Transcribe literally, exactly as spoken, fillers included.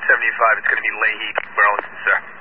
seventy-five, it's going to be Leahy, Burlington, sir.